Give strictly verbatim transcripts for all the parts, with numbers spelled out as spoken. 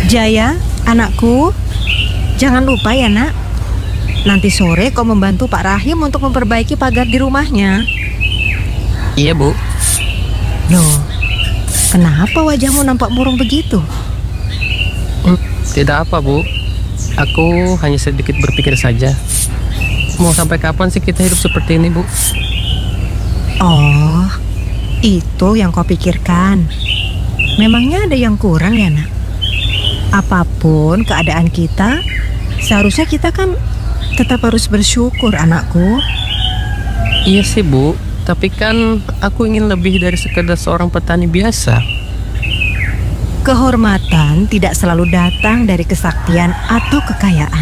Jaya, anakku, jangan lupa ya nak. Nanti sore kau membantu Pak Rahim untuk memperbaiki pagar di rumahnya. Iya, Bu. Loh, kenapa wajahmu nampak murung begitu? Hmm, tidak apa, Bu. Aku hanya sedikit berpikir saja. Mau sampai kapan sih kita hidup seperti ini, Bu? Oh, itu yang kau pikirkan. Memangnya ada yang kurang ya nak? Apapun keadaan kita, seharusnya kita kan tetap harus bersyukur, anakku. Iya sih, Bu. Tapi kan aku ingin lebih dari sekedar seorang petani biasa. Kehormatan tidak selalu datang dari kesaktian atau kekayaan.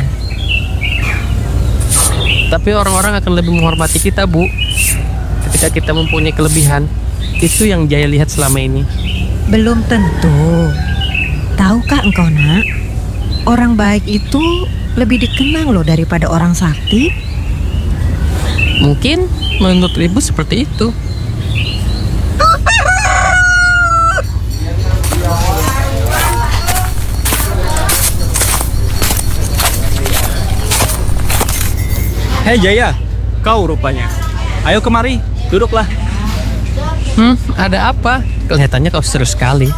Tapi orang-orang akan lebih menghormati kita, Bu, ketika kita mempunyai kelebihan. Itu yang Jaya lihat selama ini. Belum tentu. Tahukah engkau nak, orang baik itu lebih dikenang loh daripada orang sakti. Mungkin menurut Ibu seperti itu. Hei Jaya, kau rupanya. Ayo kemari, duduklah. Hmm, ada apa? Kelihatannya kau seru sekali.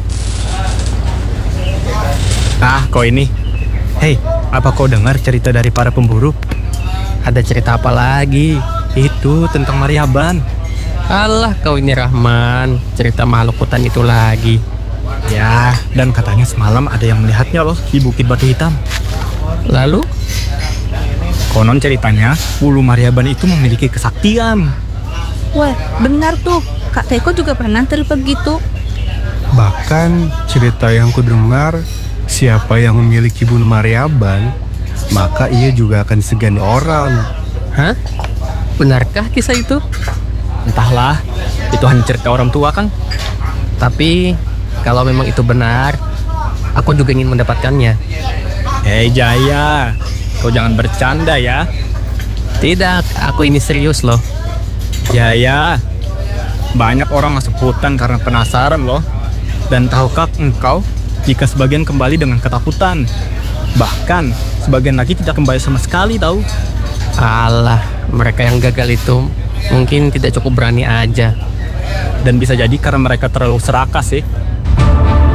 Ah, kau ini. Hei, apa kau dengar cerita dari para pemburu? Ada cerita apa lagi? Itu tentang Maryaban. Alah, kau ini Rahman. Cerita makhluk hutan itu lagi. Ya, dan katanya semalam ada yang melihatnya loh di Bukit Batu Hitam. Lalu? Konon ceritanya, bulu Maryaban itu memiliki kesaktian. Wah, benar tuh. Kak Teko juga pernah terlibat gitu. Bahkan cerita yang kudengar, siapa yang memiliki bulu Maryaban, maka ia juga akan disegani orang. Hah? Benarkah kisah itu? Entahlah, itu hanya cerita orang tua, Kang. Tapi kalau memang itu benar, aku juga ingin mendapatkannya. Hei Jaya, kau jangan bercanda ya. Tidak, aku ini serius loh. Jaya, banyak orang masuk hutan karena penasaran loh. Dan tahukah engkau, jika sebagian kembali dengan ketakutan, bahkan sebagian lagi tidak kembali sama sekali tahu. Alah, mereka yang gagal itu mungkin tidak cukup berani aja. Dan bisa jadi karena mereka terlalu serakah sih.